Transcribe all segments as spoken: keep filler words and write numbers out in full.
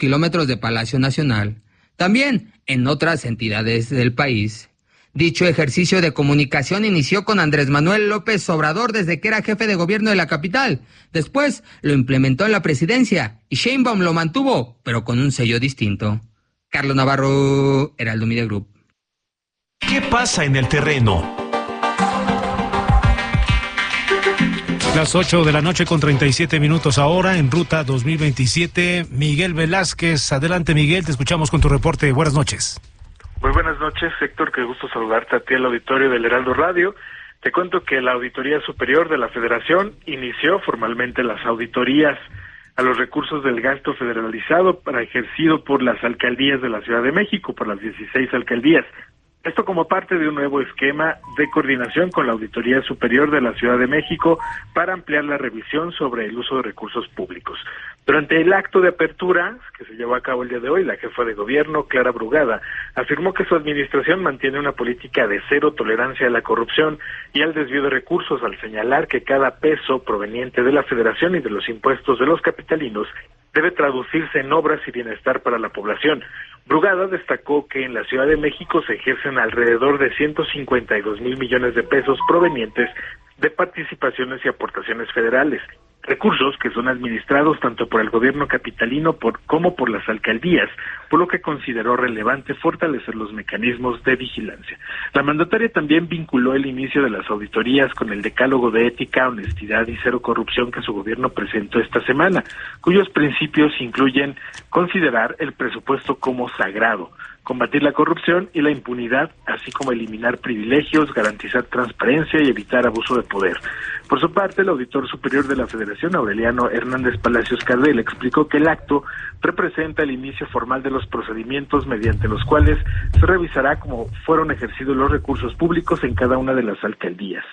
kilómetros de Palacio Nacional. También en otras entidades del país. Dicho ejercicio de comunicación inició con Andrés Manuel López Obrador desde que era jefe de gobierno de la capital. Después lo implementó en la presidencia y Sheinbaum lo mantuvo, pero con un sello distinto. Carlos Navarro, Heraldo Media Group. ¿Qué pasa en el terreno? Las ocho de la noche con treinta y siete minutos ahora en Ruta dos mil veintisiete. Miguel Velázquez, adelante Miguel, te escuchamos con tu reporte. Buenas noches. Muy buenas noches, Héctor, qué gusto saludarte a ti al auditorio del Heraldo Radio. Te cuento que la Auditoría Superior de la Federación inició formalmente las auditorías a los recursos del gasto federalizado para ejercido por las alcaldías de la Ciudad de México, por las dieciséis alcaldías. Esto como parte de un nuevo esquema de coordinación con la Auditoría Superior de la Ciudad de México para ampliar la revisión sobre el uso de recursos públicos. Durante el acto de apertura que se llevó a cabo el día de hoy, la jefa de gobierno, Clara Brugada, afirmó que su administración mantiene una política de cero tolerancia a la corrupción y al desvío de recursos, al señalar que cada peso proveniente de la Federación y de los impuestos de los capitalinos debe traducirse en obras y bienestar para la población. Brugada destacó que en la Ciudad de México se ejercen alrededor de ciento cincuenta y dos mil millones de pesos provenientes de participaciones y aportaciones federales, recursos que son administrados tanto por el gobierno capitalino por, como por las alcaldías, por lo que consideró relevante fortalecer los mecanismos de vigilancia. La mandataria también vinculó el inicio de las auditorías con el decálogo de ética, honestidad y cero corrupción que su gobierno presentó esta semana, cuyos principios incluyen considerar el presupuesto como sagrado, combatir la corrupción y la impunidad, así como eliminar privilegios, garantizar transparencia y evitar abuso de poder. Por su parte, el auditor superior de la Federación, Aureliano Hernández Palacios Cardel, explicó que el acto representa el inicio formal de los procedimientos mediante los cuales se revisará cómo fueron ejercidos los recursos públicos en cada una de las alcaldías.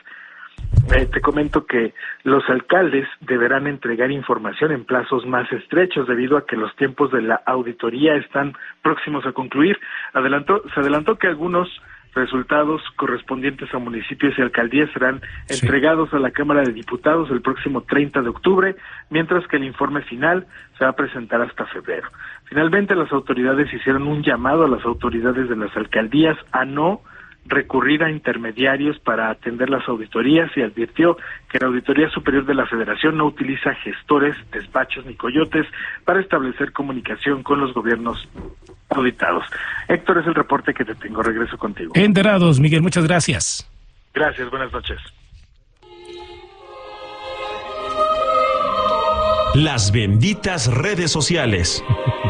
Eh, te comento que los alcaldes deberán entregar información en plazos más estrechos debido a que los tiempos de la auditoría están próximos a concluir. Adelantó, se adelantó que algunos resultados correspondientes a municipios y alcaldías serán sí. entregados a la Cámara de Diputados el próximo treinta de octubre, mientras que el informe final se va a presentar hasta febrero. Finalmente, las autoridades hicieron un llamado a las autoridades de las alcaldías a no recurrir a intermediarios para atender las auditorías y advirtió que la Auditoría Superior de la Federación no utiliza gestores, despachos ni coyotes para establecer comunicación con los gobiernos auditados. Héctor, es el reporte que te tengo. Regreso contigo. Enterados, Miguel, muchas gracias. Gracias, buenas noches. Las benditas redes sociales.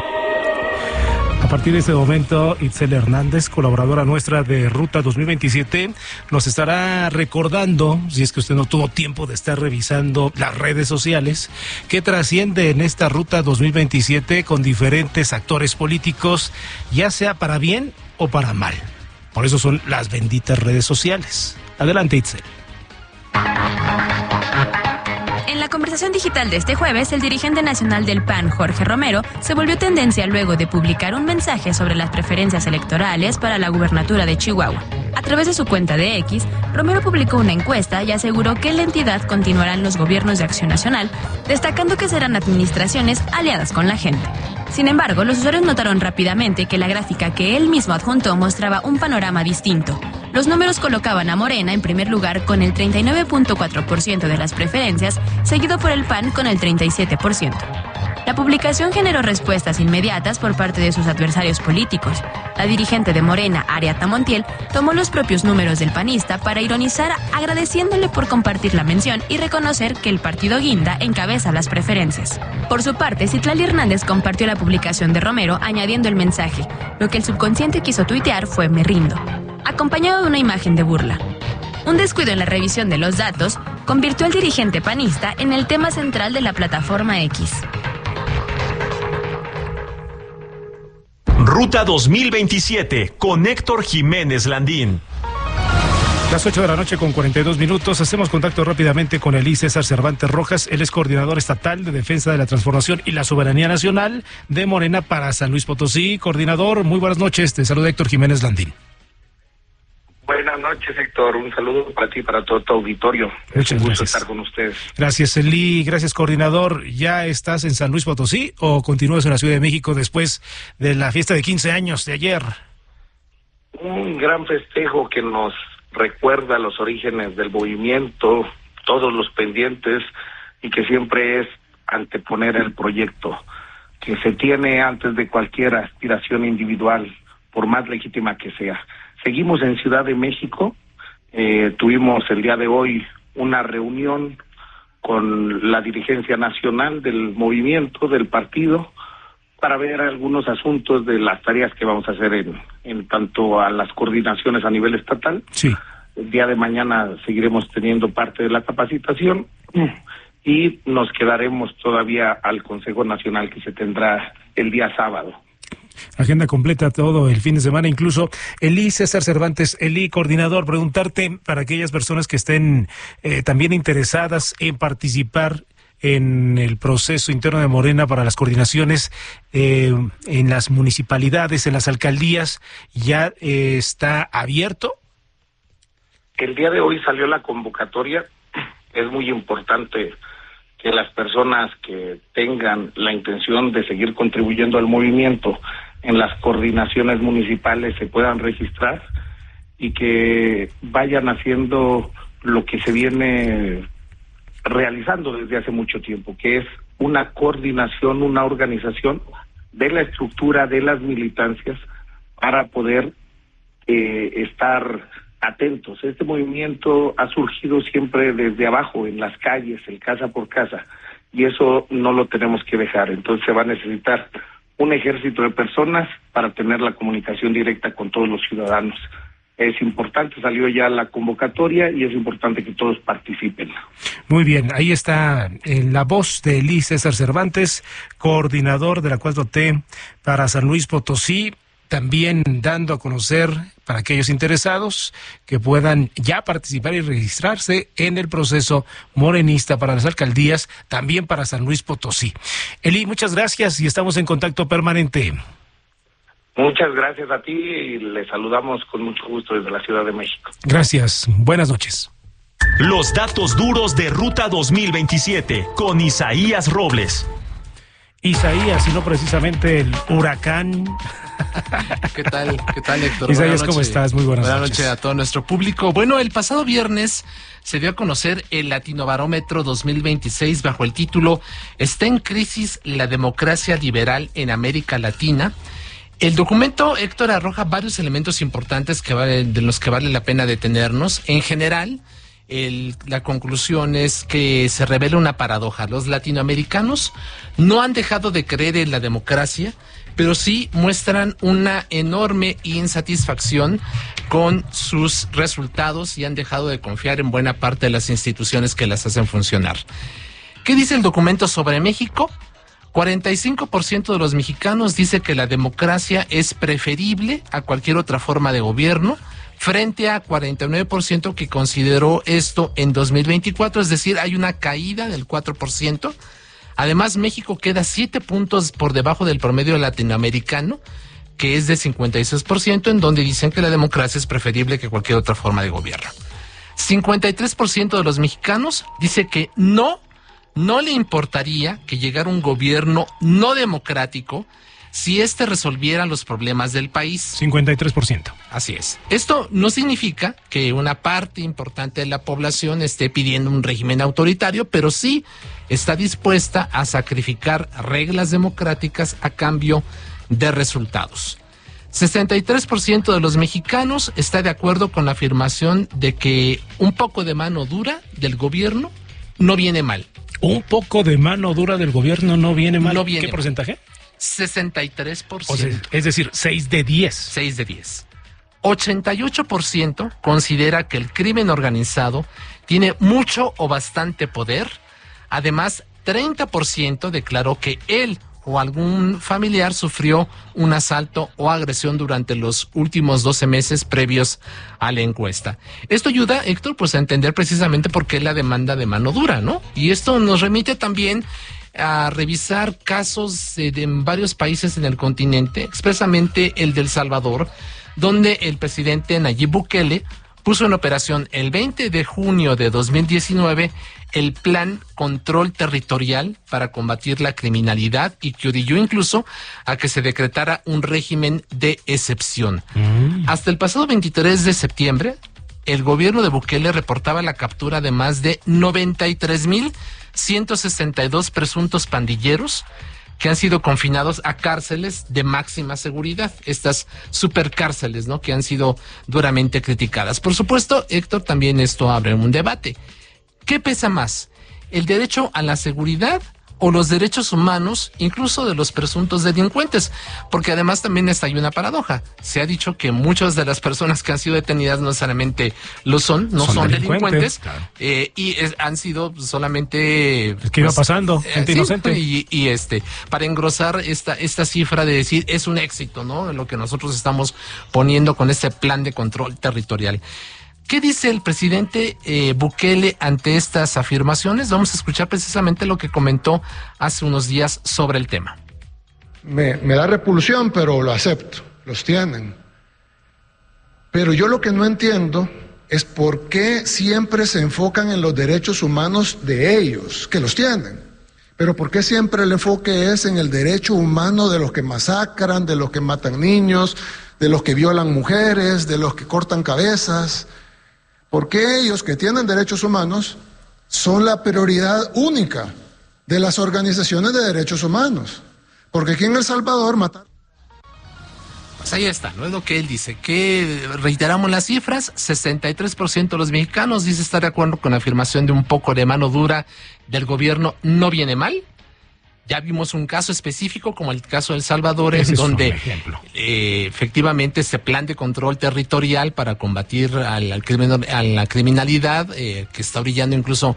A partir de este momento, Itzel Hernández, colaboradora nuestra de Ruta dos mil veintisiete, nos estará recordando, si es que usted no tuvo tiempo de estar revisando las redes sociales, que trasciende en esta Ruta dos mil veintisiete con diferentes actores políticos, ya sea para bien o para mal. Por eso son las benditas redes sociales. Adelante, Itzel. En la conversación digital de este jueves, el dirigente nacional del P A N, Jorge Romero, se volvió tendencia luego de publicar un mensaje sobre las preferencias electorales para la gubernatura de Chihuahua. A través de su cuenta de X, Romero publicó una encuesta y aseguró que en la entidad continuarán los gobiernos de Acción Nacional, destacando que serán administraciones aliadas con la gente. Sin embargo, los usuarios notaron rápidamente que la gráfica que él mismo adjuntó mostraba un panorama distinto. Los números colocaban a Morena en primer lugar con el treinta y nueve punto cuatro por ciento de las preferencias, seguido por el P A N con el treinta y siete por ciento. La publicación generó respuestas inmediatas por parte de sus adversarios políticos. La dirigente de Morena, Ariadna Montiel, tomó los propios números del panista para ironizar, agradeciéndole por compartir la mención y reconocer que el partido guinda encabeza las preferencias. Por su parte, Citlali Hernández compartió la publicación de Romero añadiendo el mensaje: lo que el subconsciente quiso tuitear fue "me rindo", acompañado de una imagen de burla. Un descuido en la revisión de los datos convirtió al dirigente panista en el tema central de la plataforma X. Ruta dos mil veintisiete con Héctor Jiménez Landín. Las ocho de la noche con cuarenta y dos minutos. Hacemos contacto rápidamente con Elí César Cervantes Rojas. Él es coordinador estatal de Defensa de la Transformación y la Soberanía Nacional de Morena para San Luis Potosí. Coordinador, muy buenas noches. Te saluda Héctor Jiménez Landín. Buenas buenas noches, Héctor. Un saludo para ti y para todo tu auditorio. Muchas es un gusto gracias. estar con ustedes. Gracias, Eli. Gracias, coordinador. ¿Ya estás en San Luis Potosí o continúas en la Ciudad de México después de la fiesta de quince años de ayer? Un gran festejo que nos recuerda los orígenes del movimiento, todos los pendientes, y que siempre es anteponer el proyecto que se tiene antes de cualquier aspiración individual, por más legítima que sea. Seguimos en Ciudad de México. Eh, tuvimos el día de hoy una reunión con la dirigencia nacional del movimiento, del partido, para ver algunos asuntos de las tareas que vamos a hacer en, en tanto a las coordinaciones a nivel estatal. Sí. El día de mañana seguiremos teniendo parte de la capacitación y nos quedaremos todavía al Consejo Nacional que se tendrá el día sábado. Agenda completa todo el fin de semana, incluso. Eli, César Cervantes, Eli, coordinador, preguntarte para aquellas personas que estén eh, también interesadas en participar en el proceso interno de Morena para las coordinaciones eh, en las municipalidades, en las alcaldías, ¿ya eh, está abierto? El día de hoy salió la convocatoria. Es muy importante que las personas que tengan la intención de seguir contribuyendo al movimiento en las coordinaciones municipales se puedan registrar y que vayan haciendo lo que se viene realizando desde hace mucho tiempo, que es una coordinación, una organización de la estructura de las militancias para poder eh, estar atentos. Este movimiento ha surgido siempre desde abajo, en las calles, el casa por casa, y eso no lo tenemos que dejar. Entonces se va a necesitar un ejército de personas para tener la comunicación directa con todos los ciudadanos. Es importante, salió ya la convocatoria y es importante que todos participen. Muy bien, ahí está eh, la voz de Eli César Cervantes, coordinador de la cuatro T para San Luis Potosí, también dando a conocer para aquellos interesados que puedan ya participar y registrarse en el proceso morenista para las alcaldías, también para San Luis Potosí. Eli, muchas gracias y estamos en contacto permanente. Muchas gracias a ti y le saludamos con mucho gusto desde la Ciudad de México. Gracias, buenas noches. Los datos duros de Ruta dos mil veintisiete con Isaías Robles. Isaías, y no precisamente el huracán. ¿Qué tal? ¿Qué tal, Héctor? Isaías, ¿cómo estás? Muy buenas, buenas noches. noches a todo nuestro público. Bueno, el pasado viernes se dio a conocer el Latinobarómetro dos mil veintiséis bajo el título ¿Está en crisis la democracia liberal en América Latina? El documento, Héctor, arroja varios elementos importantes que vale, de los que vale la pena detenernos. En general, el, la conclusión es que se revela una paradoja. Los latinoamericanos no han dejado de creer en la democracia, pero sí muestran una enorme insatisfacción con sus resultados y han dejado de confiar en buena parte de las instituciones que las hacen funcionar. ¿Qué dice el documento sobre México? cuarenta y cinco por ciento de los mexicanos dice que la democracia es preferible a cualquier otra forma de gobierno, frente a cuarenta y nueve por ciento que consideró esto en dos mil veinticuatro, es decir, hay una caída del cuatro por ciento. Además, México queda siete puntos por debajo del promedio latinoamericano, que es de cincuenta y seis por ciento, en donde dicen que la democracia es preferible que cualquier otra forma de gobierno. cincuenta y tres por ciento de los mexicanos dice que no, no le importaría que llegara un gobierno no democrático si éste resolviera los problemas del país. cincuenta y tres por ciento. Así es. Esto no significa que una parte importante de la población esté pidiendo un régimen autoritario, pero sí está dispuesta a sacrificar reglas democráticas a cambio de resultados. sesenta y tres por ciento de los mexicanos está de acuerdo con la afirmación de que un poco de mano dura del gobierno no viene mal. Un poco de mano dura del gobierno no viene mal. No viene ¿Qué mal. porcentaje? sesenta y tres por ciento. O sea, es decir, seis de diez. seis de diez. ochenta y ocho por ciento considera que el crimen organizado tiene mucho o bastante poder. Además, treinta por ciento declaró que él o algún familiar sufrió un asalto o agresión durante los últimos doce meses previos a la encuesta. Esto ayuda, Héctor, pues a entender precisamente por qué la demanda de mano dura, ¿no? Y esto nos remite también a revisar casos de, de en varios países en el continente, expresamente el de El Salvador, donde el presidente Nayib Bukele puso en operación el veinte de junio de dos mil diecinueve el Plan Control Territorial para combatir la criminalidad y que orilló incluso a que se decretara un régimen de excepción. Mm. Hasta el pasado veintitrés de septiembre, el gobierno de Bukele reportaba la captura de más de noventa y tres mil ciento sesenta y dos presuntos pandilleros que han sido confinados a cárceles de máxima seguridad, estas supercárceles, ¿no?, que han sido duramente criticadas. Por supuesto, Héctor, también esto abre un debate. ¿Qué pesa más? ¿El derecho a la seguridad o los derechos humanos, incluso de los presuntos delincuentes? Porque además también está hay una paradoja. Se ha dicho que muchas de las personas que han sido detenidas no necesariamente lo son, no son, son delincuentes, delincuentes claro. eh, y es, han sido solamente... Es que iba pues, pasando, gente eh, inocente. Sí, y, y este, para engrosar esta, esta cifra de decir, es un éxito, ¿no?, lo que nosotros estamos poniendo con este plan de control territorial. ¿Qué dice el presidente eh, Bukele ante estas afirmaciones? Vamos a escuchar precisamente lo que comentó hace unos días sobre el tema. Me, me da repulsión, pero lo acepto, los tienen. Pero yo lo que no entiendo es por qué siempre se enfocan en los derechos humanos de ellos, que los tienen. Pero por qué siempre el enfoque es en el derecho humano de los que masacran, de los que matan niños, de los que violan mujeres, de los que cortan cabezas. Porque ellos que tienen derechos humanos son la prioridad única de las organizaciones de derechos humanos. Porque aquí en El Salvador matar... Pues ahí está, ¿no? Es lo que él dice, que reiteramos las cifras, sesenta y tres por ciento de los mexicanos dice estar de acuerdo con la afirmación de un poco de mano dura del gobierno, no viene mal. Ya vimos un caso específico, como el caso de El Salvador, en donde eh, efectivamente ese plan de control territorial para combatir al, al crimen, a la criminalidad, eh, que está orillando incluso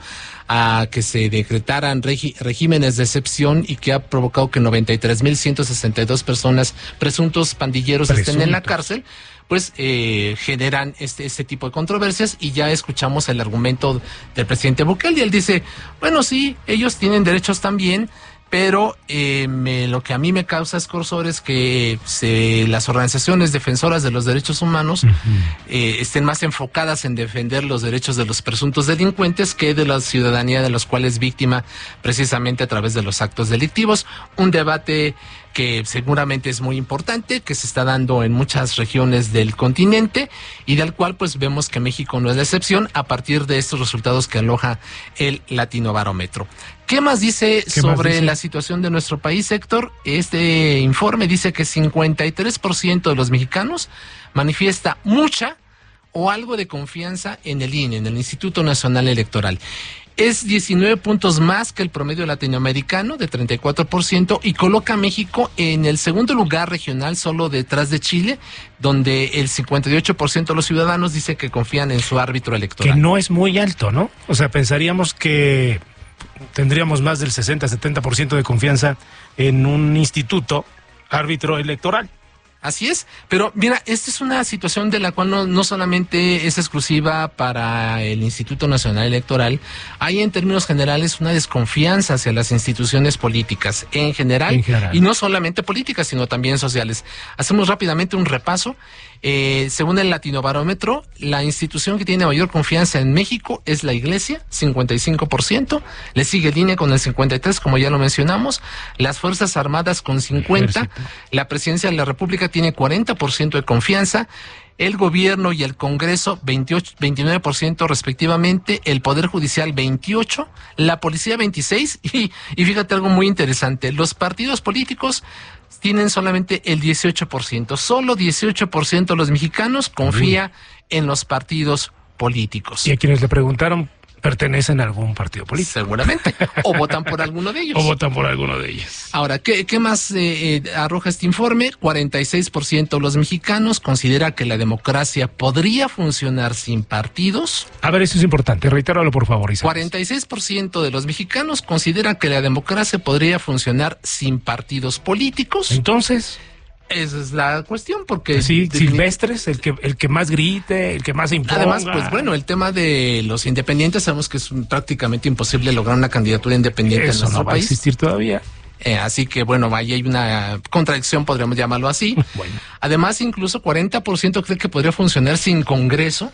a que se decretaran regi regímenes de excepción y que ha provocado que noventa y tres mil ciento sesenta y dos personas, presuntos pandilleros, Presuntos. estén en la cárcel, pues eh, generan este, este tipo de controversias. Y ya escuchamos el argumento del presidente Bukele, y él dice, bueno, sí, ellos tienen derechos también, pero eh, me, lo que a mí me causa escozor es que se, las organizaciones defensoras de los derechos humanos uh-huh. eh, estén más enfocadas en defender los derechos de los presuntos delincuentes que de la ciudadanía de los cuales víctima precisamente a través de los actos delictivos. Un debate que seguramente es muy importante, que se está dando en muchas regiones del continente y del cual pues vemos que México no es la excepción a partir de estos resultados que aloja el Latinobarómetro. ¿Qué más dice ¿Qué sobre más dice? la situación de nuestro país, Héctor? Este informe dice que cincuenta y tres por ciento de los mexicanos manifiesta mucha o algo de confianza en el I N E, en el Instituto Nacional Electoral. Es diecinueve puntos más que el promedio latinoamericano de treinta y cuatro por ciento y coloca a México en el segundo lugar regional, solo detrás de Chile, donde el cincuenta y ocho por ciento de los ciudadanos dice que confían en su árbitro electoral. Que no es muy alto, ¿no? O sea, pensaríamos que tendríamos más del sesenta a setenta por ciento de confianza en un instituto árbitro electoral. Así es, pero mira, esta es una situación de la cual no, no solamente es exclusiva para el Instituto Nacional Electoral. Hay en términos generales una desconfianza hacia las instituciones políticas en general, en general. Y no solamente políticas, sino también sociales. Hacemos rápidamente un repaso. Eh, según el Latinobarómetro, la institución que tiene mayor confianza en México es la Iglesia, cincuenta y cinco por ciento. Le sigue el I N E con el cincuenta y tres por ciento, como ya lo mencionamos. Las Fuerzas Armadas con cincuenta por ciento. La Presidencia de la República tiene cuarenta por ciento de confianza. El gobierno y el Congreso veintiocho, veintinueve por ciento respectivamente, el Poder Judicial veintiocho por ciento, la Policía veintiséis por ciento y, y fíjate algo muy interesante, los partidos políticos tienen solamente el dieciocho por ciento, solo dieciocho por ciento de los mexicanos confía Uy. en los partidos políticos. Y a quienes le preguntaron, pertenecen a algún partido político. Seguramente. O votan por alguno de ellos. O votan por alguno de ellos. Ahora, ¿qué, qué más eh, eh, arroja este informe? cuarenta y seis por ciento de los mexicanos considera que la democracia podría funcionar sin partidos. A ver, eso es importante. Reitéralo, por favor, Isaías. cuarenta y seis por ciento de los mexicanos consideran que la democracia podría funcionar sin partidos políticos. Entonces... esa es la cuestión, porque... Sí, Silvestres, el que el que más grite, el que más imponga. Además, pues bueno, el tema de los independientes, sabemos que es prácticamente imposible lograr una candidatura independiente Eso en nuestro no va país. a existir todavía. Eh, así que bueno, ahí hay una contradicción, podríamos llamarlo así. Bueno. Además, incluso cuarenta por ciento cree que podría funcionar sin Congreso.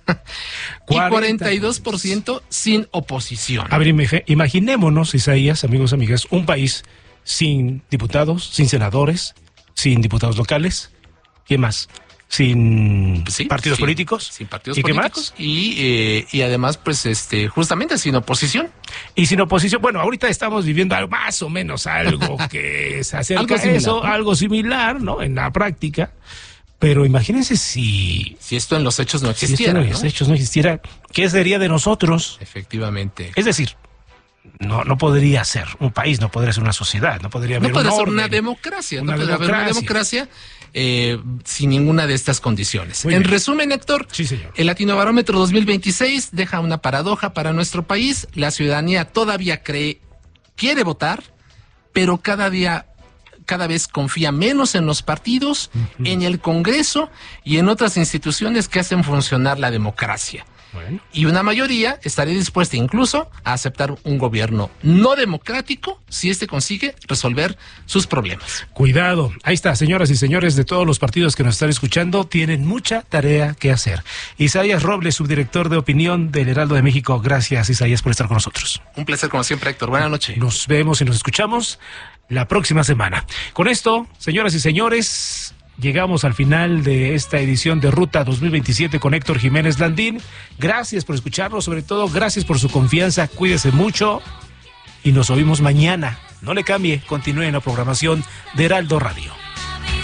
y cuarenta y dos por ciento sin oposición. A ver, imaginémonos, Isaías, amigos, amigas, un país sin diputados, sin senadores, sin diputados locales, ¿qué más? Sin sí, partidos sin, políticos. Sin partidos ¿Y políticos. Qué más? Y, eh, y además, pues, este, justamente sin oposición. Y sin oposición, bueno, ahorita estamos viviendo algo, más o menos algo que se acerca algo a similar, eso, ¿no? algo similar, ¿no? En la práctica. Pero imagínense si... Si esto en los hechos no existiera, si esto en los ¿no? hechos no existiera, ¿qué sería de nosotros? Efectivamente. Es decir, no no podría ser un país, no podría ser una sociedad, no podría haber no podría un ser orden, una democracia, una no podría democracia. haber una democracia eh, sin ninguna de estas condiciones. Muy en bien. resumen, Héctor, Sí, señor. el Latinobarómetro dos mil veintiséis deja una paradoja para nuestro país. La ciudadanía todavía cree, quiere votar, pero cada día cada vez confía menos en los partidos, uh-huh. en el Congreso y en otras instituciones que hacen funcionar la democracia. Bueno. Y una mayoría estaría dispuesta incluso a aceptar un gobierno no democrático si éste consigue resolver sus problemas. Cuidado, ahí está, señoras y señores de todos los partidos que nos están escuchando, tienen mucha tarea que hacer. Isaías Robles, subdirector de opinión del Heraldo de México, gracias, Isaías, por estar con nosotros. Un placer como siempre, Héctor. Buenas noches. Nos vemos y nos escuchamos la próxima semana. Con esto, señoras y señores, llegamos al final de esta edición de Ruta dos mil veintisiete con Héctor Jiménez Landín. Gracias por escucharnos, sobre todo gracias por su confianza, cuídese mucho y nos oímos mañana. No le cambie, continúe en la programación de Heraldo Radio.